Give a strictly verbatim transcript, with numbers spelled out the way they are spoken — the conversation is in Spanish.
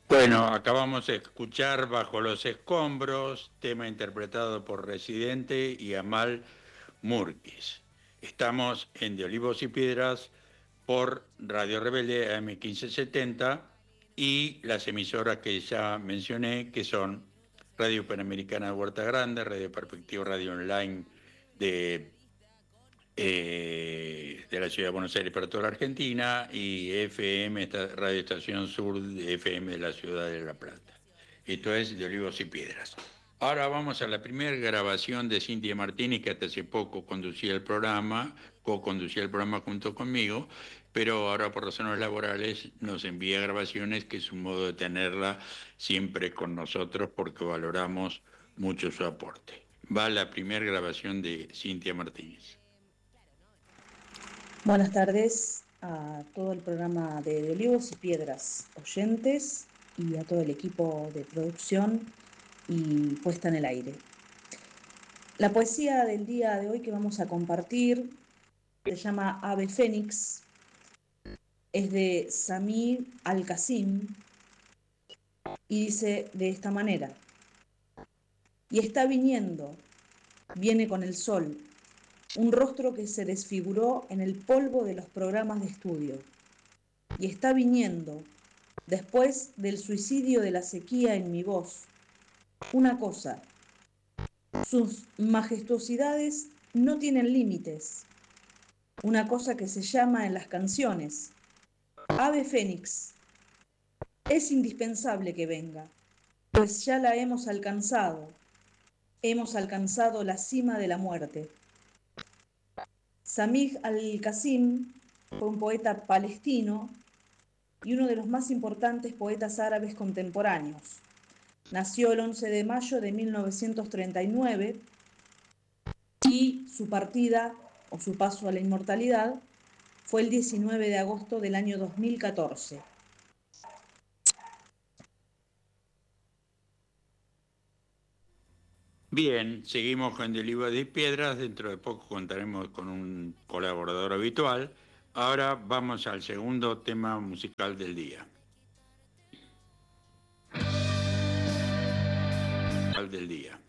Bueno, acabamos de escuchar Bajo los Escombros, tema interpretado por Residente y Amal Murquis. Estamos en De Olivos y Piedras por Radio Rebelde A M mil quinientos setenta y las emisoras que ya mencioné, que son Radio Panamericana de Huerta Grande, Radio Perspectiva Radio Online de eh, de la Ciudad de Buenos Aires para toda la Argentina y F M, esta Radio Estación Sur de F M de la Ciudad de La Plata. Esto es de Olivos y Piedras. Ahora vamos a la primera grabación de Cintia Martínez, que hasta hace poco conducía el programa, co-conducía el programa junto conmigo, pero ahora por razones laborales nos envía grabaciones, que es un modo de tenerla siempre con nosotros porque valoramos mucho su aporte. Va la primera grabación de Cintia Martínez. Buenas tardes a todo el programa de, de Olivos y Piedras oyentes y a todo el equipo de producción y puesta en el aire. La poesía del día de hoy que vamos a compartir se llama Ave Fénix, es de Samir Al-Qasim y dice de esta manera: y está viniendo, viene con el sol, un rostro que se desfiguró en el polvo de los programas de estudio. Y está viniendo, después del suicidio de la sequía en mi voz, una cosa: sus majestuosidades no tienen límites. Una cosa que se llama en las canciones Ave Fénix. Es indispensable que venga, pues ya la hemos alcanzado. Hemos alcanzado la cima de la muerte. Samir Al-Qasim fue un poeta palestino y uno de los más importantes poetas árabes contemporáneos. Nació el once de mayo de mil novecientos treinta y nueve y su partida o su paso a la inmortalidad fue el diecinueve de agosto del año dos mil catorce. Bien, seguimos con De Olivos y Piedras. Dentro de poco contaremos con un colaborador habitual. Ahora vamos al segundo tema musical del día. Del día.